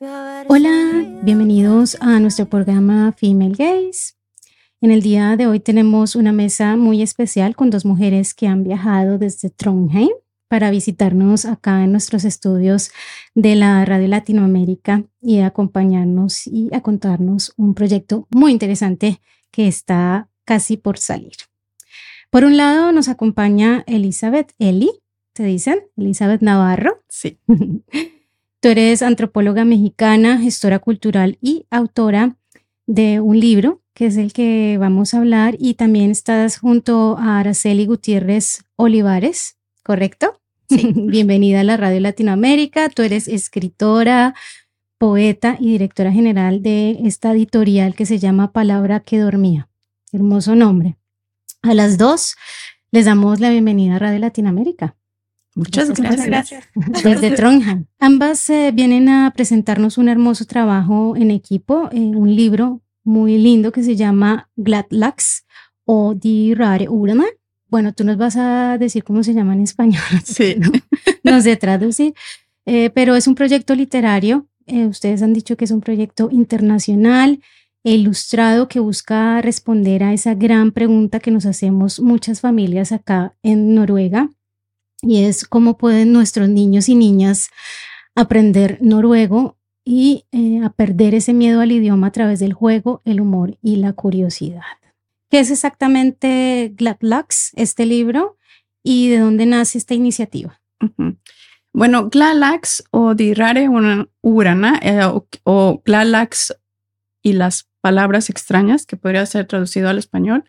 Hola, bienvenidos a nuestro programa Female Gaze. En el día de hoy tenemos una mesa muy especial con dos mujeres que han viajado desde Trondheim para visitarnos acá en nuestros estudios de la Radio Latinoamérica y acompañarnos y a contarnos un proyecto muy interesante que está casi por salir. Por un lado nos acompaña Elizabeth, ¿te dicen? Elizabeth Navarro. Sí. Tú eres antropóloga mexicana, gestora cultural y autora de un libro que es el que vamos a hablar, y también estás junto a Araceli Gutiérrez Olivares, ¿correcto? Sí. Bienvenida a la Radio Latinoamérica. Tú eres escritora, poeta y directora general de esta editorial que se llama Palabra que Dormía. Hermoso nombre. A las dos les damos la bienvenida a Radio Latinoamérica. Muchas gracias. Desde Trondheim. Ambas vienen a presentarnos un hermoso trabajo en equipo, un libro muy lindo que se llama Gladlax o Die Rare Urna. Bueno, tú nos vas a decir cómo se llama en español. Sí. No sé traducir, pero es un proyecto literario. Ustedes han dicho que es un proyecto internacional e ilustrado que busca responder a esa gran pregunta que nos hacemos muchas familias acá en Noruega. Y es cómo pueden nuestros niños y niñas aprender noruego y a perder ese miedo al idioma a través del juego, el humor y la curiosidad. ¿Qué es exactamente Gladlax, este libro, y de dónde nace esta iniciativa? Uh-huh. Bueno, Gladlax o Die Rare Urna o Gladlax y las palabras extrañas, que podría ser traducido al español,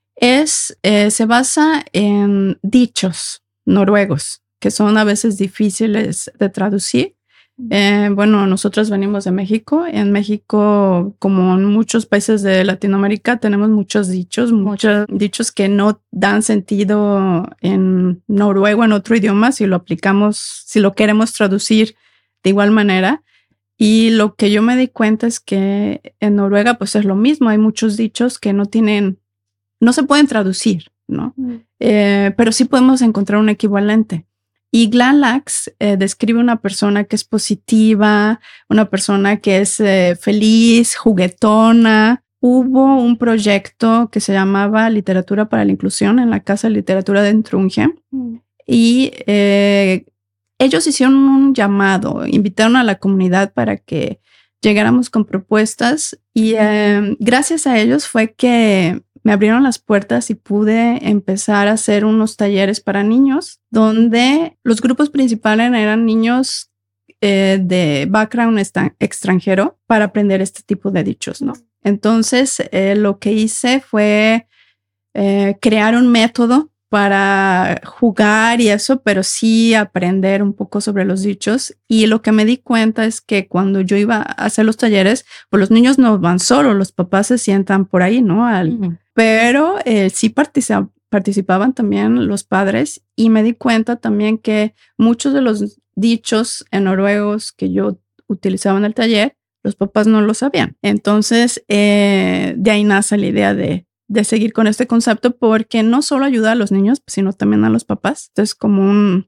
se basa en dichos noruegos, que son a veces difíciles de traducir. Bueno, nosotros venimos de México. En México, como en muchos países de Latinoamérica, tenemos muchos dichos que no dan sentido en noruego, en otro idioma, si lo queremos traducir de igual manera. Y lo que yo me di cuenta es que en Noruega pues es lo mismo. Hay muchos dichos que no se pueden traducir, ¿no? Pero sí podemos encontrar un equivalente. Y Gladlax describe una persona que es positiva, una persona que es feliz, juguetona. Hubo un proyecto que se llamaba Literatura para la Inclusión en la Casa de Literatura de Trondheim. Y ellos hicieron un llamado, invitaron a la comunidad para que llegáramos con propuestas, y gracias a ellos fue que me abrieron las puertas y pude empezar a hacer unos talleres para niños, donde los grupos principales eran niños de background extranjero para aprender este tipo de dichos, ¿no? Entonces, lo que hice fue crear un método para jugar y eso, pero sí aprender un poco sobre los dichos. Y lo que me di cuenta es que cuando yo iba a hacer los talleres, pues los niños no van solos, los papás se sientan por ahí, ¿no? Pero sí participaban también los padres, y me di cuenta también que muchos de los dichos en noruegos que yo utilizaba en el taller, los papás no lo sabían. Entonces, de ahí nace la idea de seguir con este concepto, porque no solo ayuda a los niños, sino también a los papás. Entonces, como un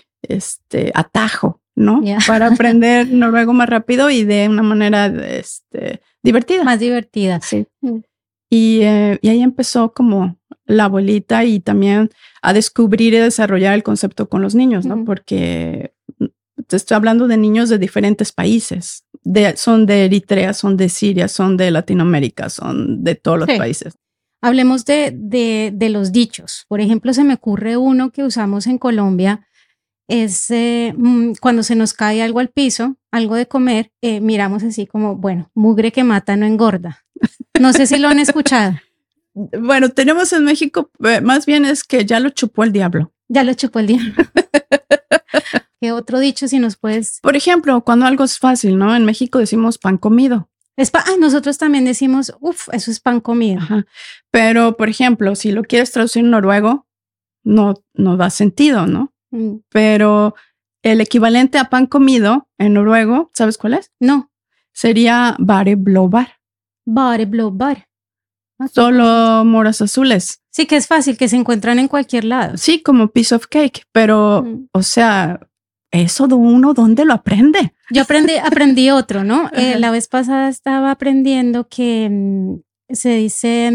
atajo, ¿no? Yeah. Para aprender noruego más rápido y de una manera divertida. Más divertida. Sí. Y ahí empezó como la bolita, y también a descubrir y desarrollar el concepto con los niños, ¿no? Porque te estoy hablando de niños de diferentes países. Son de Eritrea, son de Siria, son de Latinoamérica, son de todos los países. Hablemos de los dichos. Por ejemplo, se me ocurre uno que usamos en Colombia, es cuando se nos cae algo al piso, algo de comer, miramos así como, bueno, mugre que mata no engorda. No sé si lo han escuchado. Bueno, tenemos en México, más bien es que ya lo chupó el diablo. Ya lo chupó el diablo. ¿Qué otro dicho si nos puedes? Por ejemplo, cuando algo es fácil, ¿no? En México decimos pan comido. Nosotros también decimos, eso es pan comido. Ajá. Pero, por ejemplo, si lo quieres traducir en noruego, no da sentido, ¿no? Pero el equivalente a pan comido en noruego, ¿sabes cuál es? No. Sería bare blåbær. Bare blåbær. Solo moras azules. Sí, que es fácil, que se encuentran en cualquier lado. Sí, como piece of cake, pero, o sea, ¿eso de uno dónde lo aprende? Yo aprendí otro, ¿no? La vez pasada estaba aprendiendo que se dice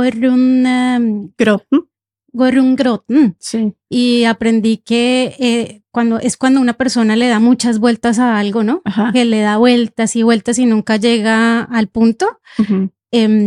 Gorungrotten. Sí. Y aprendí que cuando una persona le da muchas vueltas a algo, ¿no? Ajá. Que le da vueltas y vueltas y nunca llega al punto. Uh-huh.